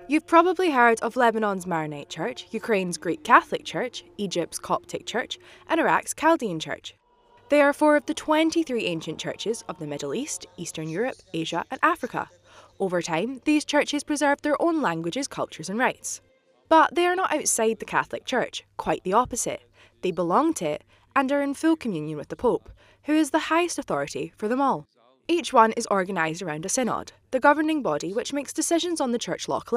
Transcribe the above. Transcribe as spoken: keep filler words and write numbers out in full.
You've probably heard of Lebanon's Maronite Church, Ukraine's Greek Catholic Church, Egypt's Coptic Church, and Iraq's Chaldean Church. They are four of the twenty-three ancient churches of the Middle East, Eastern Europe, Asia, and Africa. Over time, these churches preserved their own languages, cultures, and rites. But they are not outside the Catholic Church, quite the opposite. They belong to it and are in full communion with the Pope, who is the highest authority for them all. Each one is organised around a synod, the governing body which makes decisions on the church law collectively.